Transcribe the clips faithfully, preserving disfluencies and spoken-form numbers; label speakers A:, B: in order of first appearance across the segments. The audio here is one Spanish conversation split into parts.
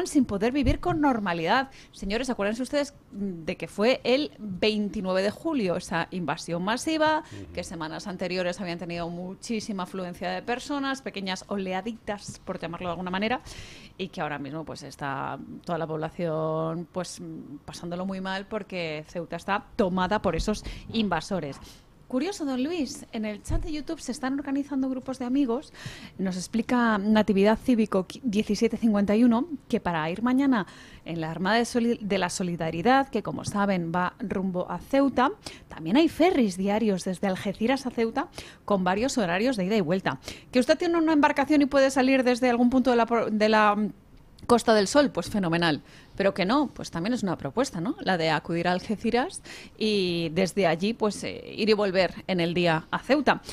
A: estaban sin poder vivir con normalidad. Señores, acuérdense ustedes de que fue el veintinueve de julio esa invasión masiva, uh-huh. que semanas anteriores habían tenido muchísima afluencia de personas, pequeñas oleaditas, por llamarlo de alguna manera, y que ahora mismo pues está toda la población pues pasándolo muy mal porque Ceuta está tomada por esos invasores. Curioso, don Luis, en el chat de YouTube se están organizando grupos de amigos. Nos explica Natividad Cívico diecisiete cincuenta y uno que para ir mañana en la Armada de, Soli- de la Solidaridad, que como saben va rumbo a Ceuta, también hay ferries diarios desde Algeciras a Ceuta con varios horarios de ida y vuelta. Que usted tiene una embarcación y puede salir desde algún punto de la, de la Costa del Sol, pues fenomenal. Pero que no, pues también es una propuesta, ¿no? La de acudir a Algeciras y desde allí pues eh, ir y volver en el día a Ceuta.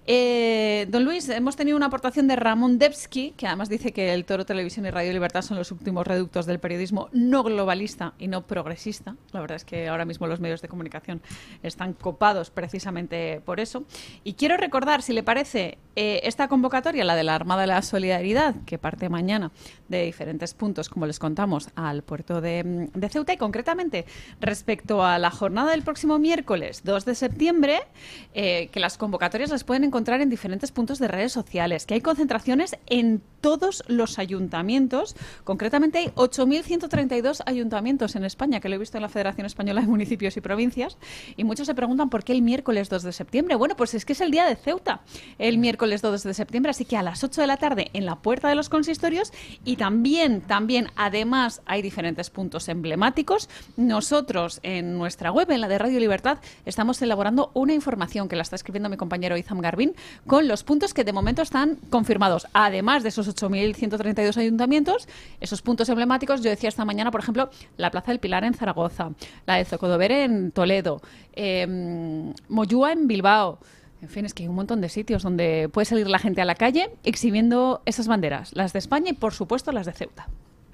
A: Eh, don Luis, hemos tenido una aportación de Ramón Debski, que además dice que el Toro Televisión y Radio Libertad son los últimos reductos del periodismo no globalista y no progresista. La verdad es que ahora mismo los medios de comunicación están copados precisamente por eso. Y quiero recordar, si le parece, eh, esta convocatoria, la de la Armada de la Solidaridad, que parte mañana de diferentes puntos, como les contamos, al puerto De, de Ceuta, y concretamente respecto a la jornada del próximo miércoles dos de septiembre, eh, que las convocatorias las pueden encontrar en diferentes puntos de redes sociales, que hay concentraciones en todos los ayuntamientos. Concretamente hay ocho mil ciento treinta y dos ayuntamientos en España, que lo he visto en la Federación Española de Municipios y Provincias, y muchos se preguntan por qué el miércoles dos de septiembre. Bueno, pues es que es el día de Ceuta, el miércoles dos de septiembre, así que a las ocho de la tarde en la puerta de los consistorios, y también, también, además, hay diferentes puntos emblemáticos. Nosotros en nuestra web, en la de Radio Libertad, estamos elaborando una información que la está escribiendo mi compañero Izam Garbín con los puntos que de momento están confirmados. Además de esos ocho mil ciento treinta y dos ayuntamientos, esos puntos emblemáticos, yo decía esta mañana, por ejemplo, la Plaza del Pilar en Zaragoza, la de Zocodover en Toledo, eh, Moyúa en Bilbao. En fin, es que hay un montón de sitios donde puede salir la gente a la calle exhibiendo esas banderas, las de España y, por supuesto, las de Ceuta.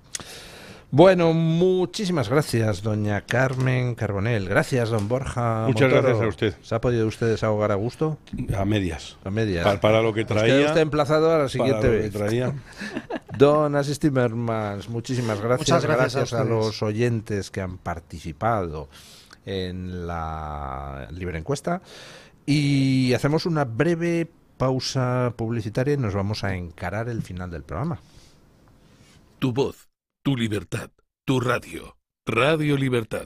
B: Bueno, muchísimas gracias, doña Carmen Carbonell. Gracias, don Borja
C: Muchas
B: Montoro.
C: gracias a usted.
B: ¿Se ha podido usted desahogar a gusto?
C: A medias.
B: A medias.
C: Para, para lo que traía.
B: Queda usted emplazado a la siguiente
C: para lo
B: vez.
C: que traía.
B: Don Asís Timmermans, muchísimas gracias.
D: Muchas gracias,
B: gracias
D: a,
B: a los oyentes que han participado en la libre encuesta. Y hacemos una breve pausa publicitaria y nos vamos a encarar el final del programa.
E: Tu voz. Tu libertad, tu radio, Radio Libertad.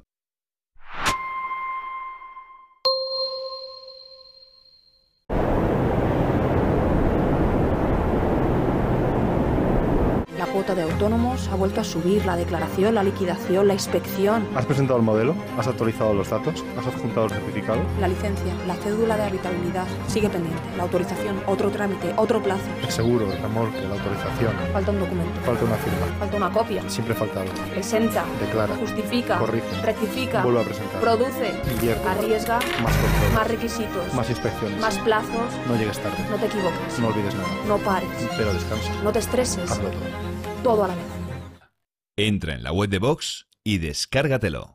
F: La cuota de autónomos ha vuelto a subir, la declaración, la liquidación, la inspección.
G: ¿Has presentado el modelo? ¿Has actualizado los datos? ¿Has adjuntado el certificado?
F: La licencia, la cédula de habitabilidad, sigue pendiente. La autorización, otro trámite, otro plazo.
G: El seguro, el remolque, la autorización.
F: Falta un documento.
G: Falta una firma.
F: Falta una copia.
G: Siempre falta algo.
F: Presenta.
G: Declara.
F: Justifica.
G: Corrige.
F: Rectifica.
G: Vuelve a presentar.
F: Produce.
G: Invierte.
F: Arriesga.
G: Más control.
F: Más requisitos.
G: Más inspecciones.
F: Más plazos.
G: No llegues tarde.
F: No te equivoques.
G: No olvides nada.
F: No pares.
G: Pero descansa.
F: No te estreses.
G: Hazlo todo.
F: Todo a la vez.
H: Entra en la web de Vox y descárgatelo.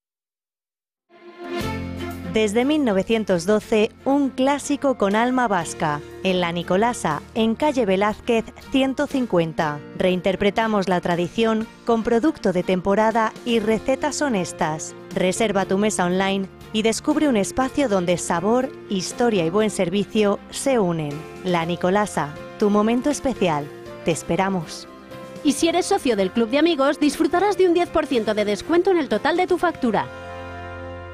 I: Desde mil novecientos doce, un clásico con alma vasca. En La Nicolasa, en calle Velázquez ciento cincuenta. Reinterpretamos la tradición con producto de temporada y recetas honestas. Reserva tu mesa online y descubre un espacio donde sabor, historia y buen servicio se unen. La Nicolasa, tu momento especial. Te esperamos.
J: Y si eres socio del Club de Amigos, disfrutarás de un diez por ciento de descuento en el total de tu factura.